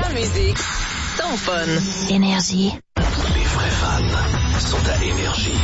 Ta musique, ton fun. Énergie. Les vrais fans sont à Énergie.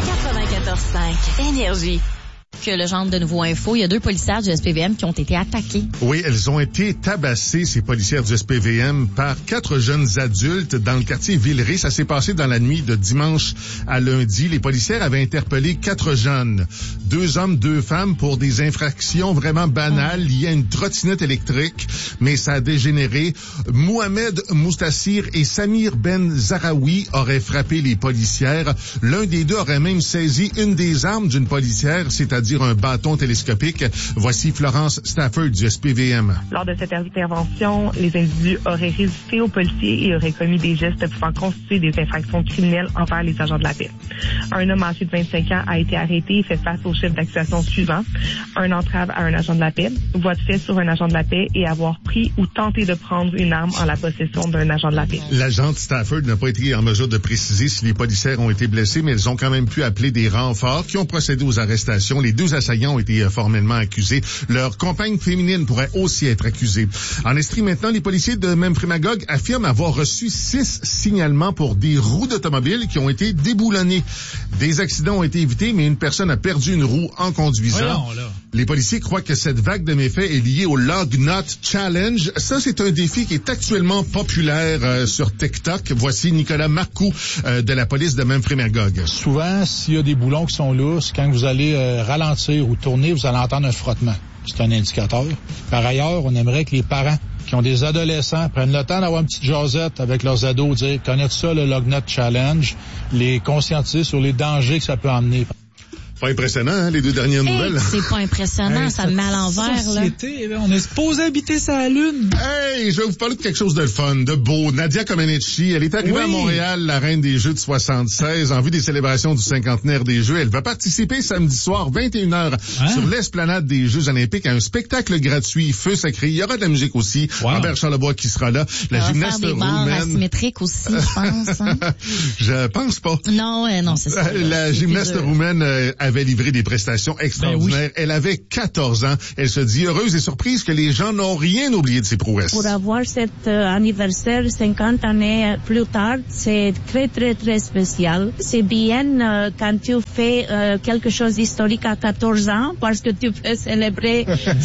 94.5. Énergie. Que le genre de nouveau info, il y a 2 policières du SPVM qui ont été attaquées. Oui, elles ont été tabassées, ces policières du SPVM, par 4 jeunes adultes dans le quartier Villeray. Ça s'est passé dans la nuit de dimanche à lundi. Les policières avaient interpellé 4 jeunes, 2 hommes, 2 femmes, pour des infractions vraiment banales liées à une trottinette électrique, mais ça a dégénéré. Mohamed Moustassir et Samir Ben Zaraoui auraient frappé les policières. L'un des 2 aurait même saisi une des armes d'une policière, c'est-à-dire un bâton télescopique. Voici Florence Stafford du SPVM. Lors de cette intervention, les individus auraient résisté aux policiers et auraient commis des gestes pouvant constituer des infractions criminelles envers les agents de la paix. Un homme âgé de 25 ans a été arrêté et fait face au chef d'accusation suivant: un entrave à un agent de la paix, voie de fait sur un agent de la paix et avoir pris ou tenté de prendre une arme en la possession d'un agent de la paix. L'agente Stafford n'a pas été en mesure de préciser si les policières ont été blessées, mais elles ont quand même pu appeler des renforts qui ont procédé aux arrestations. Les 2 assaillants ont été formellement accusés. Leur compagne féminine pourrait aussi être accusée. En Estrie maintenant, les policiers de Memphremagog affirment avoir reçu 6 signalements pour des roues d'automobile qui ont été déboulonnées. Des accidents ont été évités, mais une personne a perdu une roue en conduisant. Les policiers croient que cette vague de méfaits est liée au Log Nut Challenge. Ça, c'est un défi qui est actuellement populaire sur TikTok. Voici Nicolas Marcoux de la police de Memphremagog. Souvent, s'il y a des boulons qui sont lousses, quand vous allez ralentir ou tourner, vous allez entendre un frottement. C'est un indicateur. Par ailleurs, on aimerait que les parents qui ont des adolescents prennent le temps d'avoir une petite jasette avec leurs ados, dire connaître ça, le Log Nut Challenge, les conscientiser sur les dangers que ça peut emmener. Pas impressionnant, hein, les 2 dernières nouvelles. C'est pas impressionnant, ça me met à l'envers. Société, là. On est supposé habiter sa lune. Hey, je vais vous parler de quelque chose de fun, de beau. Nadia Comaneci, elle est arrivée à Montréal, la reine des Jeux de 76, en vue des célébrations du 50aire des Jeux. Elle va participer samedi soir, 21h, sur l'esplanade des Jeux olympiques, à un spectacle gratuit, feu sacré. Il y aura de la musique aussi. Robert Charlebois qui sera là. La gymnaste faire des barres roumaine. Asymétriques aussi, je pense. Hein? Je pense pas. Non, c'est ça. La gymnaste roumaine avait livré des prestations extraordinaires. Elle avait 14 ans. Elle se dit heureuse et surprise que les gens n'ont rien oublié de ses prouesses. Pour avoir cet anniversaire 50 années plus tard, c'est très, très, très spécial. C'est bien quand tu fais quelque chose d'historique à 14 ans parce que tu peux célébrer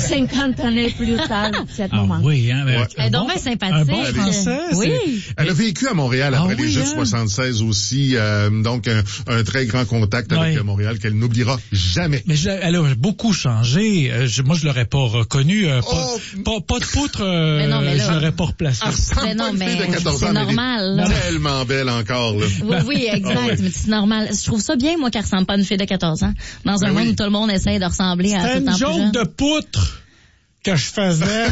50 années plus tard cet moment. Oui, hein. Elle est donc bien sympathique. Un bon français. Oui. Elle a vécu à Montréal après les Jeux de 76 aussi. Donc, un très grand contact avec Montréal qu'elle n'oubliera jamais. Mais elle a beaucoup changé. Moi, je l'aurais pas reconnu. Pas de poutre, je l'aurais pas replacé. Mais non, mais c'est normal. Tellement belle encore. Là. Oui, exact. Mais c'est normal. Je trouve ça bien, moi, qu'elle ressemble pas à une fille de 14 ans. Dans un monde où tout le monde essaie de ressembler à tout le temps plus jeune. C'est une joke de poutre que je faisais.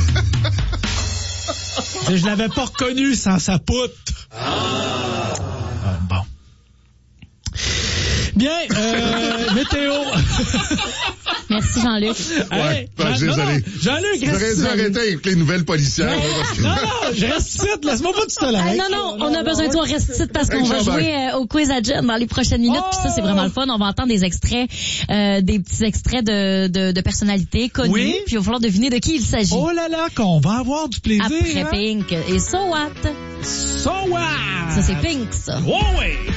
Je l'avais pas reconnue sans sa poutre. Bon. Bien, météo. Merci Jean-Luc. Ouais, désolé. Jean-Luc, j'aurais dû arrêter avec les nouvelles policières. Non, je reste ici, laisse-moi pas tout seul. Non, on a besoin de toi, reste ici parce qu'on va jouer au quiz à Jen dans les prochaines minutes. Puis ça, c'est vraiment le fun. On va entendre des extraits, des petits extraits de personnalités connues. Oui? Puis il va falloir deviner de qui il s'agit. Oh là là, qu'on va avoir du plaisir. Après Pink et So What? So What? Ça, c'est Pink, ça. Oh oui!